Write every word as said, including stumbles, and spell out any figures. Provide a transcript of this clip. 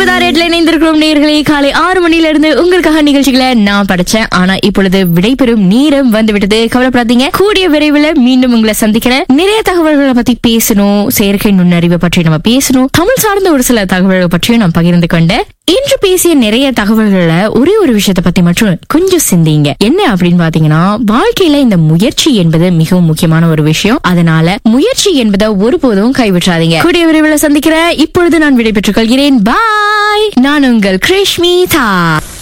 ஒன்பதாறு எட்டுல இணைந்திருக்கிறோம் நேயர்களே. காலை ஆறு மணில இருந்து உங்களுக்காக நிகழ்ச்சிகளை நான் படைச்சேன். ஆனா இப்பொழுது விடைபெறும் நேரம் வந்துவிட்டது. கவலைப்படாதீங்க, கூடிய விரைவில் மீண்டும் உங்களை சந்திக்கிறேன். நிறைய தகவல்களை பத்தி பேசணும், செயற்கை நுண்ணறிவை பற்றி நம்ம பேசணும், தமிழ் சார்ந்த ஒரு சில தகவல்களை பற்றியும் நான் பகிர்ந்து கொண்டேன். இன்று பேசிய நிறைய தகவல்களை ஒரே ஒரு விஷயத்தை பத்தி மட்டும் கொஞ்சம் சிந்திங்க. என்ன அப்படின்னு பாத்தீங்கன்னா, வாழ்க்கையில இந்த முயற்சி என்பது மிகவும் முக்கியமான ஒரு விஷயம். அதனால முயற்சி என்பதை ஒருபோதும் கைவிட்றாதீங்க. கூடிய விரைவில் சந்திக்கிறேன். இப்பொழுது நான் விடைபெற்றுக் கொள்கிறேன். பாய். நான் உங்கள் கிருஷ்மிதா.